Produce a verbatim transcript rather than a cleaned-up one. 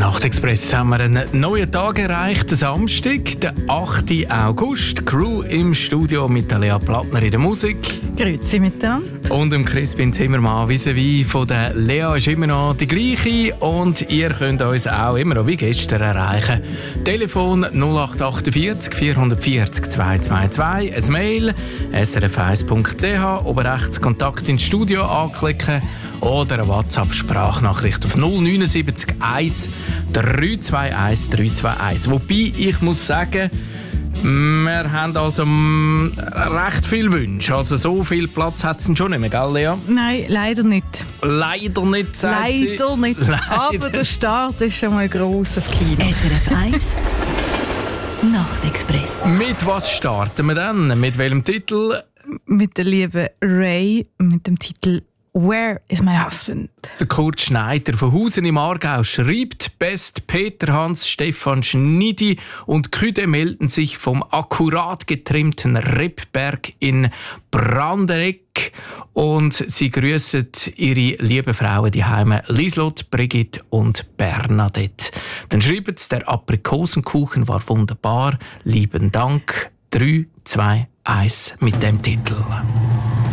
Nachtexpress haben wir einen neuen Tag erreicht, Samstag, den achten August. Crew im Studio mit der Lea Plattner in der Musik. Grüezi miteinander. Und dem Crispin Zimmermann vis-à-vis von der Lea ist immer noch die gleiche. Und ihr könnt uns auch immer noch wie gestern erreichen. Telefon null acht acht vier vier vier vier zwei zwei zwei, ein Mail s r f eins punkt c h, oben rechts Kontakt ins Studio anklicken oder eine WhatsApp-Sprachnachricht auf null neun sieben eins drei zwei eins drei zwei eins. Wobei, ich muss sagen, wir haben also mm, recht viele Wünsche. Also so viel Platz hat es schon nicht mehr, gell, Lea? Nein, leider nicht. Leider nicht, sagt Leider sie. nicht. Leider. Aber der Start ist schon mal ein grosses Kino. S R F eins Nachtexpress. Mit was starten wir dann? Mit welchem Titel? Mit der lieben Ray, mit dem Titel «Where is my husband?» Der Kurt Schneider von Hausen im Aargau schreibt, Best Peter Hans, Stefan Schneidi und Küde melden sich vom akkurat getrimmten Rippberg in Brandenegg und sie grüßen ihre lieben Frauen die Heime Lieslott, Brigitte und Bernadette. Dann schreiben sie, der Aprikosenkuchen war wunderbar, lieben Dank, drei, zwei, eins mit dem Titel.